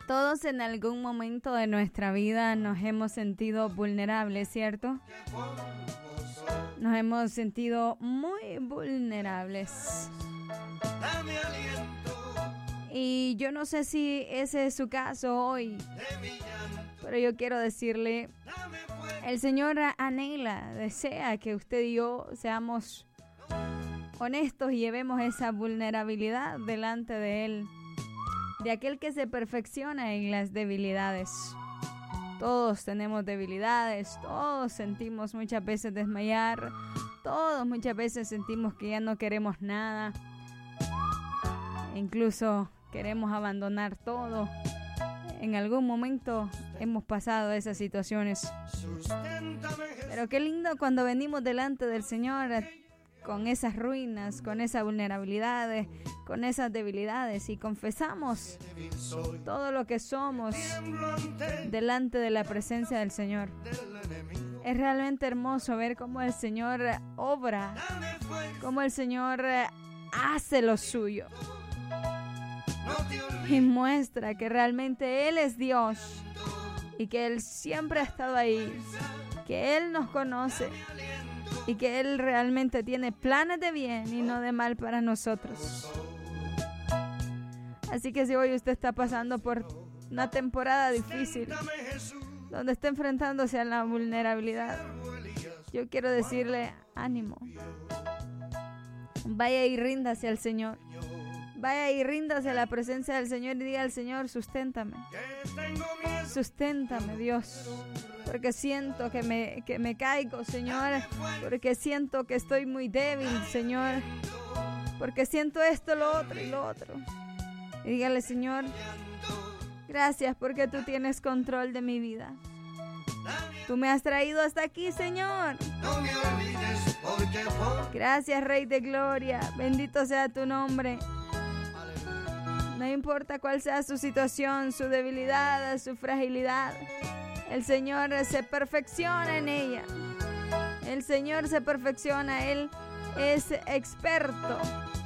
Todos en algún momento de nuestra vida nos hemos sentido vulnerables, ¿cierto? Nos hemos sentido muy vulnerables. Y yo no sé si ese es su caso hoy, pero yo quiero decirle, el Señor anhela, desea que usted y yo seamos honestos y llevemos esa vulnerabilidad delante de Él, de aquel que se perfecciona en las debilidades. Todos tenemos debilidades, todos sentimos muchas veces desmayar, todos muchas veces sentimos que ya no queremos nada, incluso queremos abandonar todo. En algún momento hemos pasado esas situaciones. Pero qué lindo cuando venimos delante del Señor con esas ruinas, con esa vulnerabilidad, con esas debilidades y confesamos todo lo que somos delante de la presencia del Señor. Es realmente hermoso ver cómo el Señor obra, cómo el Señor hace lo suyo y muestra que realmente Él es Dios y que Él siempre ha estado ahí, que Él nos conoce y que Él realmente tiene planes de bien y no de mal para nosotros. Así que si hoy usted está pasando por una temporada difícil, donde está enfrentándose a la vulnerabilidad, yo quiero decirle, ánimo. Vaya y ríndase al Señor. Vaya y ríndase a la presencia del Señor y diga al Señor, susténtame. Susténtame, Dios. Porque siento que me caigo, Señor. Porque siento que estoy muy débil, Señor. Porque siento esto, lo otro y lo otro. Y dígale, Señor, gracias porque tú tienes control de mi vida. Tú me has traído hasta aquí, Señor. Gracias, Rey de Gloria. Bendito sea tu nombre. No importa cuál sea su situación, su debilidad, su fragilidad, el Señor se perfecciona en ella. El Señor se perfecciona, Él es experto.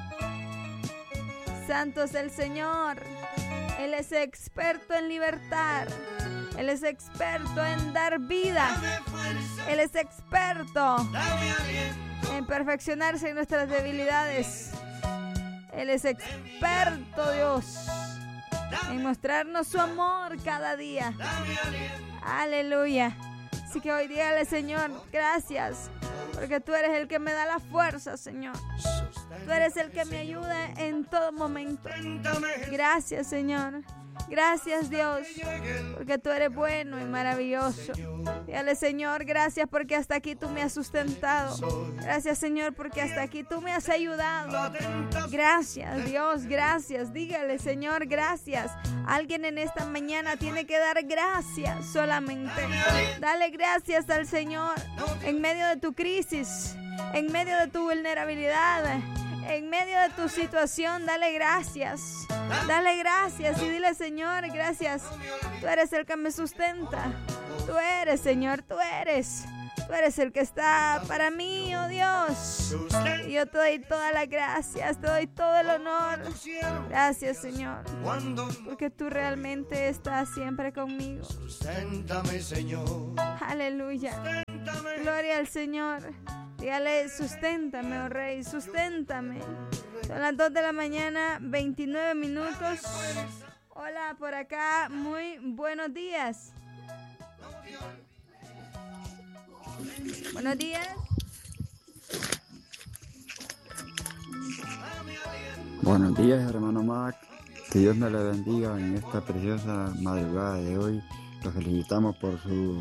Santo es el Señor. Él es experto en libertar. Él es experto en dar vida. Él es experto en perfeccionarse en nuestras debilidades. Él es experto, Dios, en mostrarnos su amor cada día. Aleluya. Así que hoy dígale, Señor, gracias, porque tú eres el que me da la fuerza, Señor. Tú eres el que me ayuda en todo momento. Gracias, Señor. Gracias, Dios, porque tú eres bueno y maravilloso. Dígale, Señor, gracias porque hasta aquí tú me has sustentado. Gracias, Señor, porque hasta aquí tú me has ayudado. Gracias, Dios, gracias. Dígale, Señor, gracias. Alguien en esta mañana tiene que dar gracias solamente. Dale gracias al Señor en medio de tu crisis, en medio de tu vulnerabilidad, en medio de tu situación. Dale gracias. Dale gracias y dile, Señor, gracias. Tú eres el que me sustenta. Tú eres, Señor, tú eres el que está para mí, oh Dios. Y yo te doy todas las gracias, te doy todo el honor. Gracias, Señor, porque tú realmente estás siempre conmigo. Aleluya. Gloria al Señor. Dígale, susténtame, oh Rey, susténtame. Son las 2 de la mañana, 29 minutos. Hola, por acá, muy buenos días. Buenos días. Buenos días, hermano Mac. Que Dios me le bendiga en esta preciosa madrugada de hoy. Los felicitamos por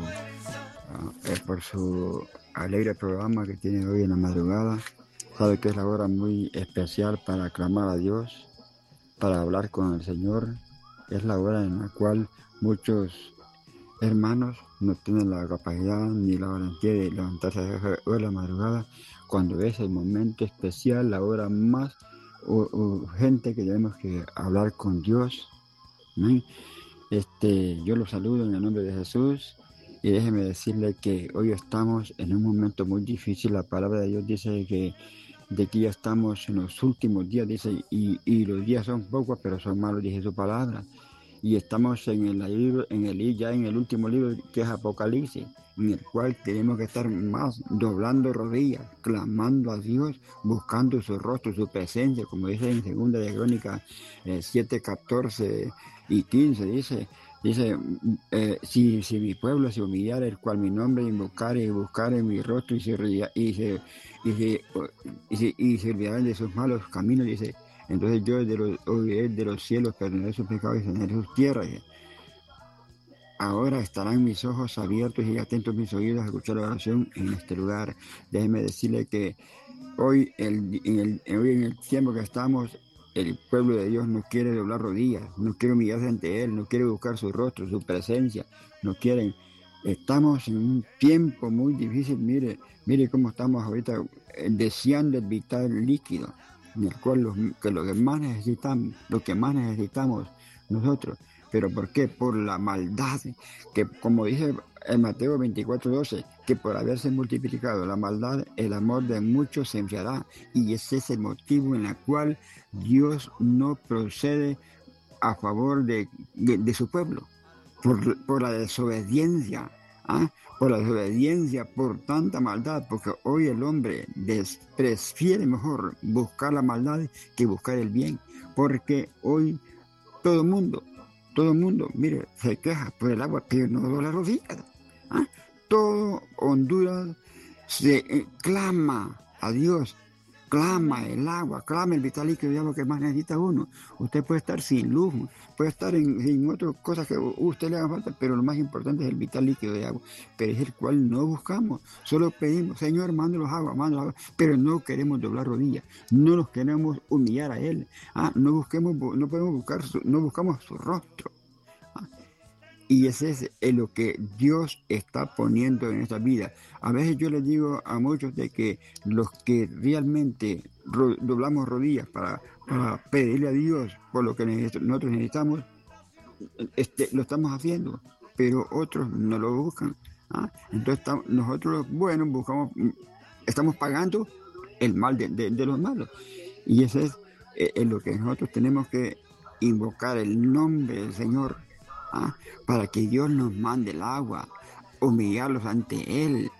su alegre programa que tiene hoy en la madrugada. Sabe que es la hora muy especial para clamar a Dios, para hablar con el Señor. Es la hora en la cual muchos hermanos no tienen la capacidad ni la valentía de levantarse a esa hora de la madrugada, cuando es el momento especial, la hora más urgente que tenemos que hablar con Dios. ¿Sí? Yo los saludo en el nombre de Jesús. Y déjeme decirle que hoy estamos en un momento muy difícil. La palabra de Dios dice que ya estamos en los últimos días, dice, y los días son pocos, pero son malos, dice su palabra. Y estamos en el libro, ya en el último libro, que es Apocalipsis, en el cual tenemos que estar más doblando rodillas, clamando a Dios, buscando su rostro, su presencia, como dice en 2 de Crónicas 7, 14 y 15, dice, si mi pueblo se humillara, el cual mi nombre invocare y buscare mi rostro y se olvidaran de sus malos caminos, dice, entonces yo oiré de los cielos, perdonaré sus pecados y sanaré sus tierras. Ahora estarán mis ojos abiertos y atentos mis oídos a escuchar la oración en este lugar. Déjeme decirle que hoy en el tiempo que estamos, el pueblo de Dios no quiere doblar rodillas, no quiere humillarse ante Él, no quiere buscar su rostro, su presencia, no quieren. Estamos en un tiempo muy difícil, mire cómo estamos ahorita deseando el vital líquido, en el cual lo que más necesitamos nosotros. ¿Pero por qué? Por la maldad, que como dice en Mateo 24:12, que por haberse multiplicado la maldad, el amor de muchos se enfriará. Y ese es el motivo en el cual Dios no procede a favor de su pueblo, por la desobediencia, por la desobediencia, por tanta maldad, porque hoy el hombre prefiere mejor buscar la maldad que buscar el bien, porque hoy todo el mundo, mire, se queja por el agua, pero no dobla las rodillas. Todo Honduras se clama a Dios, clama el agua, clama el vital líquido de agua que más necesita uno. Usted puede estar sin luz, puede estar en otras cosas que a usted le haga falta, pero lo más importante es el vital líquido de agua, pero es el cual no buscamos. Solo pedimos, Señor, mándanos agua, pero no queremos doblar rodillas, no nos queremos humillar a Él. No buscamos su rostro. Y ese es lo que Dios está poniendo en esta vida. A veces yo les digo a muchos de que los que realmente doblamos rodillas para pedirle a Dios por lo que nosotros necesitamos, lo estamos haciendo, pero otros no lo buscan. Entonces nosotros, estamos pagando el mal de los malos. Y ese es lo que nosotros tenemos que invocar, el nombre del Señor, para que Dios nos mande el agua, humillarlos ante Él.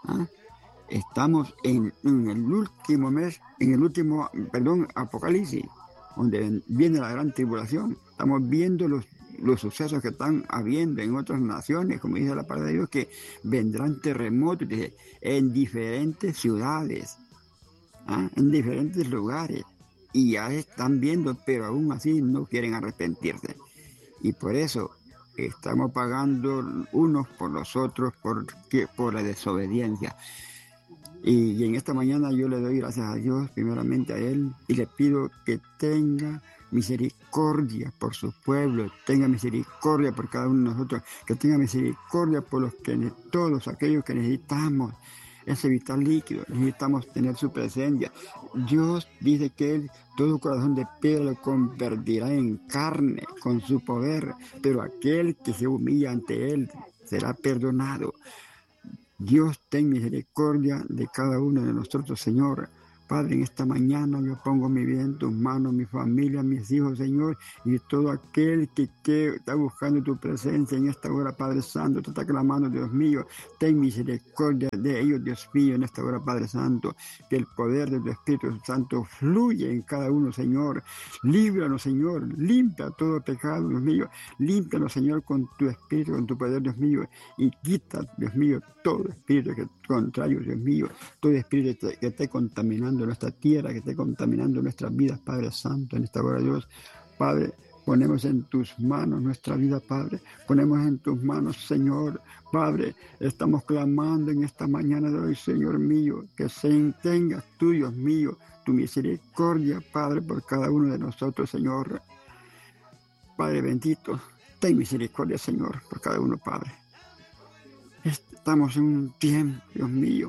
Estamos en el último mes, Apocalipsis, donde viene la gran tribulación. Estamos viendo los sucesos que están habiendo en otras naciones, como dice la palabra de Dios, que vendrán terremotos en diferentes ciudades, en diferentes lugares, y ya están viendo, pero aún así no quieren arrepentirse. Y por eso estamos pagando unos por los otros por la desobediencia. Y en esta mañana yo le doy gracias a Dios, primeramente a Él, y le pido que tenga misericordia por su pueblo, tenga misericordia por cada uno de nosotros, que tenga misericordia por todos aquellos que necesitamos ese vital líquido, necesitamos tener su presencia. Dios dice que Él todo corazón de piedra lo convertirá en carne con su poder, pero aquel que se humilla ante Él será perdonado. Dios, ten misericordia de cada uno de nosotros, Señor. Padre, en esta mañana yo pongo mi vida en tus manos, mi familia, mis hijos, Señor, y todo aquel que está buscando tu presencia en esta hora, Padre Santo, te está clamando, Dios mío, ten misericordia de ellos, Dios mío, en esta hora, Padre Santo, que el poder de tu Espíritu Santo fluye en cada uno, Señor. Líbranos, Señor, limpia todo pecado, Dios mío, límpianos, Señor, con tu Espíritu, con tu poder, Dios mío, y quita, Dios mío, todo espíritu contrario, Dios mío, todo espíritu que esté contaminando nuestra tierra, que esté contaminando nuestras vidas, Padre Santo, en esta hora, Dios. Padre, ponemos en tus manos nuestra vida, Padre, ponemos en tus manos, Señor, Padre, estamos clamando en esta mañana de hoy, Señor mío, que tengas tú, Dios mío, tu misericordia, Padre, por cada uno de nosotros, Señor. Padre bendito, ten misericordia, Señor, por cada uno, Padre. Estamos en un tiempo, Dios mío,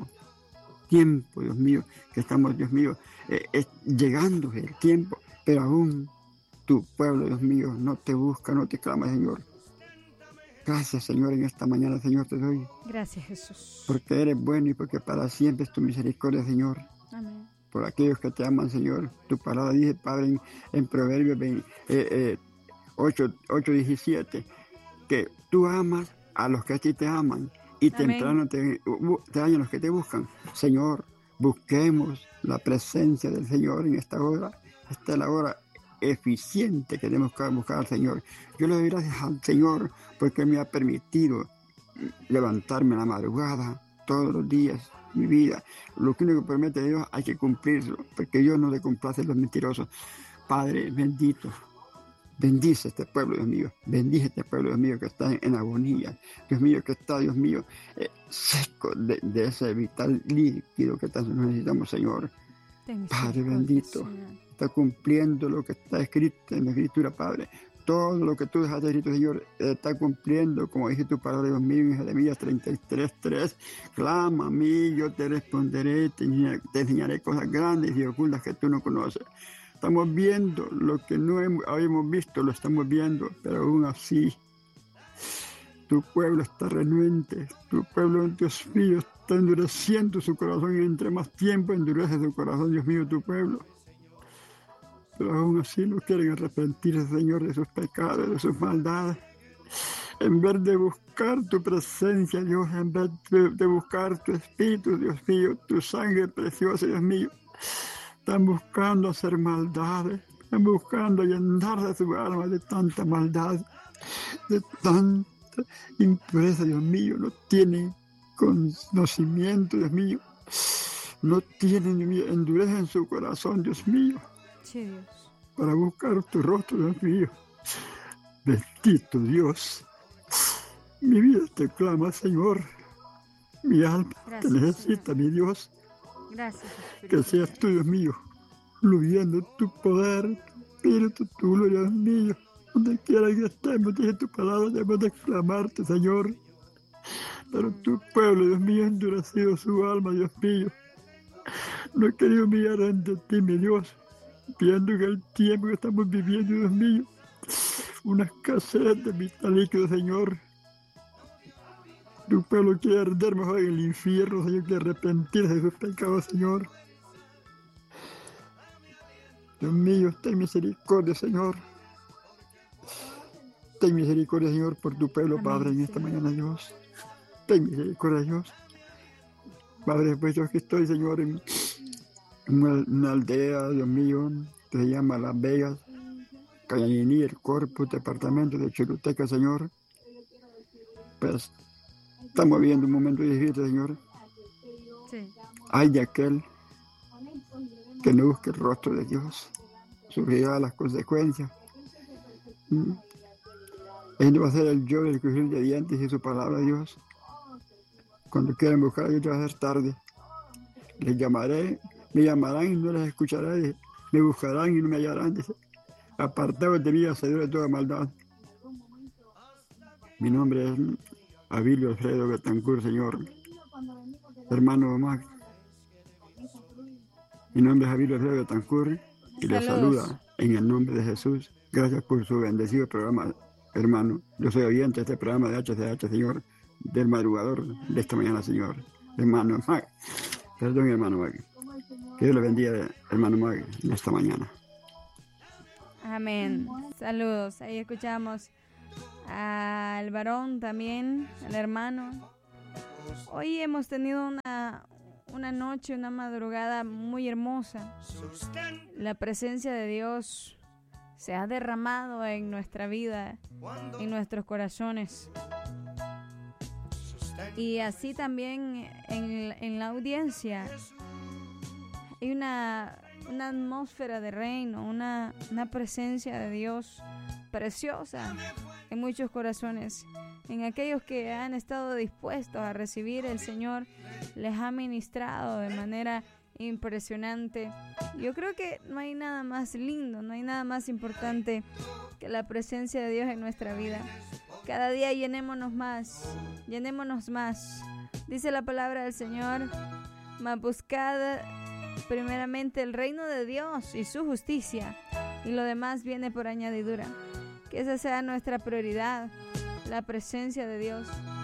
que estamos, Dios mío, llegando el tiempo, pero aún tu pueblo, Dios mío, no te busca, no te clama, Señor. Gracias, Señor, en esta mañana, Señor, te doy. Gracias, Jesús. Porque eres bueno y porque para siempre es tu misericordia, Señor. Amén. Por aquellos que te aman, Señor. Tu palabra dice, Padre, en Proverbios 8:17, que tú amas a los que a ti te aman y Amén. temprano te dañan los que te buscan. Señor, busquemos la presencia del Señor en esta hora. Esta es la hora eficiente que tenemos que buscar al Señor. Yo le doy gracias al Señor porque me ha permitido levantarme a la madrugada todos los días de mi vida. Lo que único que promete Dios hay que cumplirlo, porque Dios no le complace a los mentirosos. Padre bendito, bendice este pueblo, Dios mío. Bendice este pueblo, Dios mío, que está en agonía. Dios mío, que está, Dios mío, seco de ese vital líquido que tanto necesitamos, Señor. Padre bendito, está cumpliendo lo que está escrito en la Escritura, Padre. Todo lo que tú dejaste escrito, Señor, está cumpliendo, como dice tu palabra, Dios mío, en Jeremías 33:3. Clama a mí, yo te responderé, te enseñaré cosas grandes y ocultas que tú no conoces. Estamos viendo lo que no habíamos visto, lo estamos viendo, pero aún así, tu pueblo está renuente, tu pueblo, Dios mío, está endureciendo su corazón y entre más tiempo endurece su corazón, Dios mío, tu pueblo. Pero aún así no quieren arrepentirse, Señor, de sus pecados, de sus maldades. En vez de buscar tu presencia, Dios, en vez de buscar tu espíritu, Dios mío, tu sangre preciosa, Dios mío, están buscando hacer maldades, están buscando llenarse su alma de tanta maldad, de tanta impureza, Dios mío. No tienen conocimiento, Dios mío. No tienen, Dios mío, endurecen su corazón, Dios mío. Sí, Dios. Para buscar tu rostro, Dios mío. Bendito Dios. Mi vida te clama, Señor. Mi alma te necesita, Señor. Mi Dios. Gracias, Espíritu. Que seas tú, Dios mío, fluyendo tu poder, tu espíritu, tu gloria, Dios mío. Donde quiera que estemos, dice tu palabra, debemos de clamarte, Señor. Pero tu pueblo, Dios mío, ha endurecido su alma, Dios mío. No he querido mirar ante ti, mi Dios, viendo que el tiempo que estamos viviendo, Dios mío, una escasez de vital líquido, Señor. Tu pueblo quiere arder mejor en el infierno, Señor, quiere arrepentirse de sus pecados, Señor. Dios mío, ten misericordia, Señor. Ten misericordia, Señor, por tu pueblo, amén, Padre, en esta mañana, Dios. Ten misericordia, Dios. Padre, pues yo aquí estoy, Señor, en una aldea, Dios mío, que se llama Las Vegas, Cañaniní, el Corpus, departamento de Choluteca, Señor. Pues estamos viviendo un momento difícil, Señor. Sí. Hay de aquel que no busque el rostro de Dios. Sufrirá las consecuencias. Él no va a ser el yo del crujir de dientes y su palabra, Dios. Cuando quieran buscar a Dios va a ser tarde. Les llamaré, me llamarán y no les escucharé. Me buscarán y no me hallarán. Dice, apartados de mí, hacedores de toda maldad. Mi nombre es Abilio Alfredo Betancourt, Señor. Hermano Mac. Mi nombre es Abilio Alfredo Betancourt y les saluda en el nombre de Jesús. Gracias por su bendecido programa, hermano. Yo soy oyente de este programa de HCH, Señor, del madrugador de esta mañana, Señor. Hermano Mac. Perdón, hermano Mac. Que Dios le bendiga, hermano Mac, en esta mañana. Amén. Saludos. Ahí escuchamos al varón también, al hermano. Hoy hemos tenido una noche, una madrugada muy hermosa. La presencia de Dios se ha derramado en nuestra vida, en nuestros corazones. Y así también en la audiencia hay una atmósfera de reino, una presencia de Dios preciosa en muchos corazones. En aquellos que han estado dispuestos a recibir, el Señor les ha ministrado de manera impresionante. Yo creo que no hay nada más lindo, no hay nada más importante que la presencia de Dios en nuestra vida. Cada día llenémonos más. Dice la palabra del Señor, mas buscad primeramente el reino de Dios y su justicia, y lo demás viene por añadidura. Que esa sea nuestra prioridad, la presencia de Dios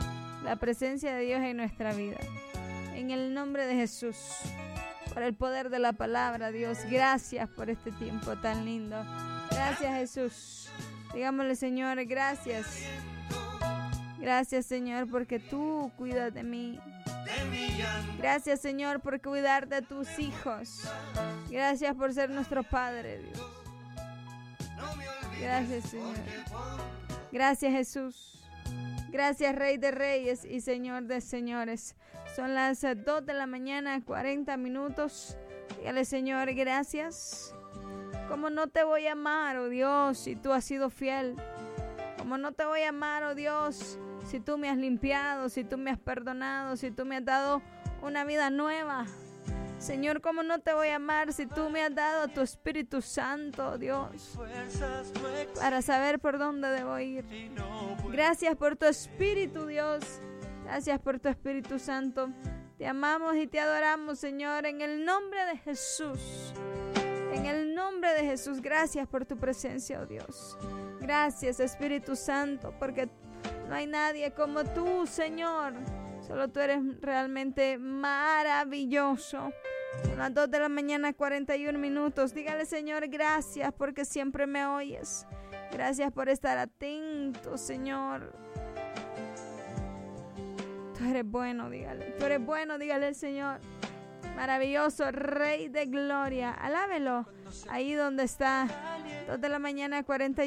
en nuestra vida. En el nombre de Jesús, por el poder de la palabra, Dios, gracias por este tiempo tan lindo. Gracias, Jesús. Digámosle, Señor, gracias. Gracias, Señor, porque tú cuidas de mí. Gracias, Señor, por cuidar de tus hijos. Gracias por ser nuestro Padre, Dios. Gracias, Señor. Gracias, Jesús. Gracias, Rey de Reyes y Señor de Señores. Son las 2 de la mañana, 40 minutos. Dígale, Señor, gracias. ¿Cómo no te voy a amar, oh Dios, si tú has sido fiel? ¿Cómo no te voy a amar, oh Dios, si tú me has limpiado, si tú me has perdonado, si tú me has dado una vida nueva? Señor, ¿cómo no te voy a amar si tú me has dado a tu Espíritu Santo, Dios, para saber por dónde debo ir? Gracias por tu Espíritu, Dios. Gracias por tu Espíritu Santo. Te amamos y te adoramos, Señor, en el nombre de Jesús. En el nombre de Jesús, gracias por tu presencia, oh Dios. Gracias, Espíritu Santo, porque no hay nadie como tú, Señor. Solo tú eres realmente maravilloso. Son las 2 de la mañana, 41 minutos. Dígale, Señor, gracias porque siempre me oyes. Gracias por estar atento, Señor. Tú eres bueno, dígale. Tú eres bueno, dígale al Señor. Maravilloso, Rey de Gloria. Alábelo ahí donde está. 2 de la mañana, 41.